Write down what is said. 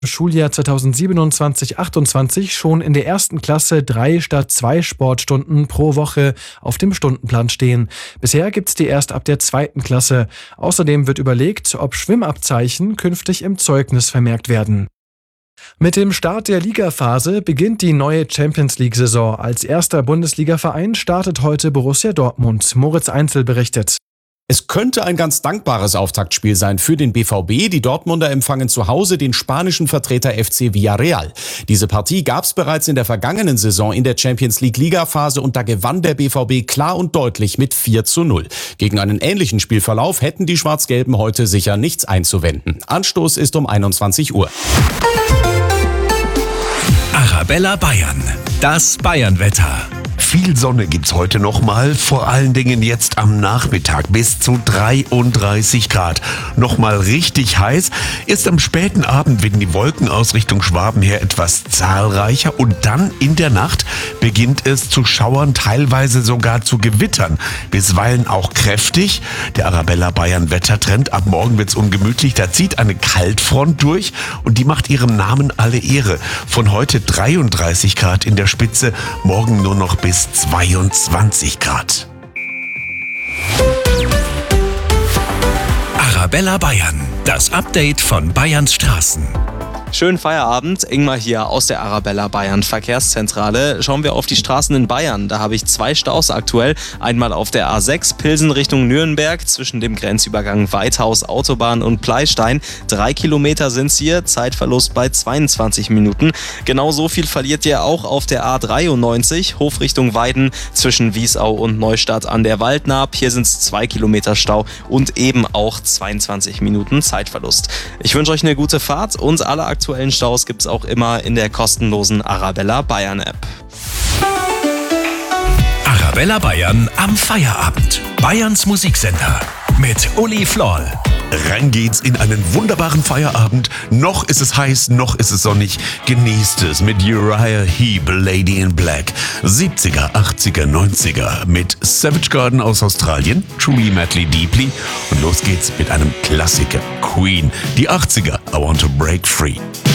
Schuljahr 2027/28 schon in der ersten Klasse 3 statt 2 Sportstunden pro Woche auf dem Stundenplan stehen. Bisher gibt's die erst ab der 2. Klasse. Außerdem wird überlegt, ob Schwimmabzeichen künftig im Zeugnis vermerkt werden. Mit dem Start der Ligaphase beginnt die neue Champions-League-Saison. Als erster Bundesligaverein startet heute Borussia Dortmund. Moritz Einzel berichtet. Es könnte ein ganz dankbares Auftaktspiel sein für den BVB. Die Dortmunder empfangen zu Hause den spanischen Vertreter FC Villarreal. Diese Partie gab es bereits in der vergangenen Saison in der Champions-League-Ligaphase und da gewann der BVB klar und deutlich mit 4:0. Gegen einen ähnlichen Spielverlauf hätten die Schwarz-Gelben heute sicher nichts einzuwenden. Anstoß ist um 21 Uhr. Arabella Bayern, das Bayern-Wetter. Viel Sonne gibt's heute nochmal, vor allen Dingen jetzt am Nachmittag bis zu 33 Grad. Nochmal richtig heiß. Erst am späten Abend werden die Wolken aus Richtung Schwaben her etwas zahlreicher und dann in der Nacht beginnt es zu schauern, teilweise sogar zu gewittern. Bisweilen auch kräftig. Der Arabella Bayern Wettertrend. Ab morgen wird's ungemütlich. Da zieht eine Kaltfront durch und die macht ihrem Namen alle Ehre. Von heute 33 Grad in der Spitze, morgen nur noch bis 22 Grad. Arabella Bayern, das Update von Bayerns Straßen. Schönen Feierabend, Ingmar hier aus der Arabella Bayern Verkehrszentrale. Schauen wir auf die Straßen in Bayern. Da habe ich 2 Staus aktuell. Einmal auf der A6 Pilsen Richtung Nürnberg zwischen dem Grenzübergang Weithaus Autobahn und Pleystein. 3 Kilometer sind es hier, Zeitverlust bei 22 Minuten. Genau so viel verliert ihr auch auf der A93 Hof Richtung Weiden zwischen Wiesau und Neustadt an der Waldnaab. Hier sind es 2 Kilometer Stau und eben auch 22 Minuten Zeitverlust. Ich wünsche euch eine gute Fahrt und alle aktuellen Staus gibt es auch immer in der kostenlosen Arabella Bayern App. Arabella Bayern am Feierabend. Bayerns Musiksender mit Uli Floll. Rein geht's in einen wunderbaren Feierabend. Noch ist es heiß, noch ist es sonnig. Genießt es mit Uriah Heep, Lady in Black. 70er, 80er, 90er mit Savage Garden aus Australien, Truly Madly Deeply. Und los geht's mit einem Klassiker, Queen. Die 80er, I Want to Break Free.